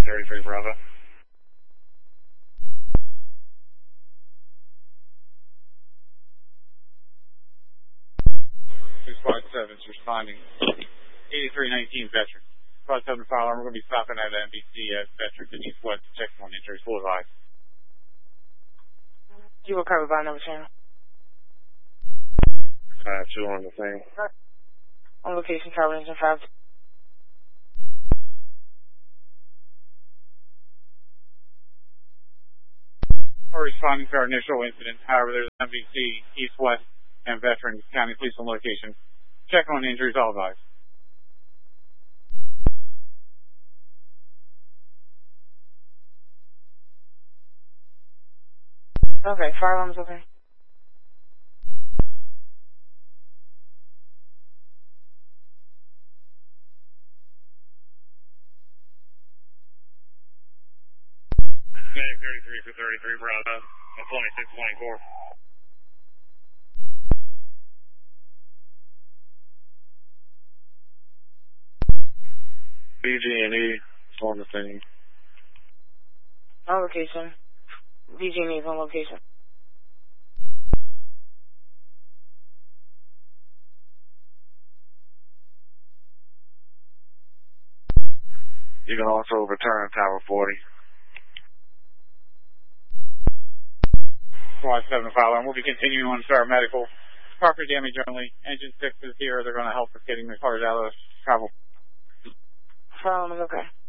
33 Bravo. Squad 7's responding. 8319 Veteran. Squad 7 file arm. We're going to be stopping at NBC at Veteran in East West to check on injuries. Full advice. You will cover by number channel. 5-2 on the thing. On location, tower engine 5. We're responding to our initial incident. However, there's an MVC, East West, and Veteran County Police on location. Check on injuries, all advised. Okay, firearms okay. Medic 33 for 33 Bravo. That's 2624. BG&E on the thing. On location. BG&E is on location. You can also return Tower 40. Squad 7 file arm. We'll be continuing on to our medical. Property damage only. Engine 6 is here. They're going to help us getting the cars out of travel. Firearm is okay.